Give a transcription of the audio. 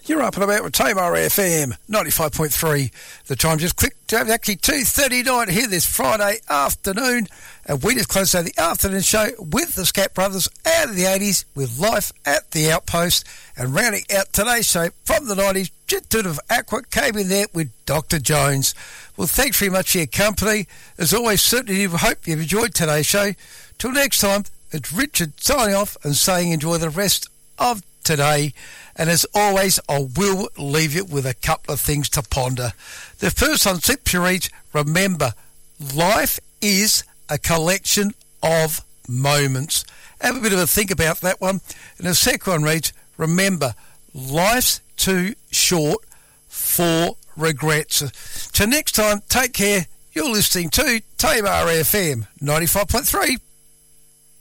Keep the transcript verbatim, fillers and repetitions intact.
You're up and about with Tamar F M, ninety-five point three. The time just clicked to actually two thirty-nine here this Friday afternoon. And we just close out the afternoon show with the Scat Brothers out of the eighties with Life at the Outpost. And rounding out today's show from the nineties, Jet Dude of Aqua came in there with Doctor Jones. Well, thanks very much for your company. As always, certainly hope you've enjoyed today's show. Till next time, it's Richard signing off and saying enjoy the rest of today. And as always, I will leave you with a couple of things to ponder. The first one simply reads, remember, life is a collection of moments. Have a bit of a think about that one. And the second one reads, remember, life's too short for regrets. Till next time, take care. You're listening to Tamar F M ninety-five point three.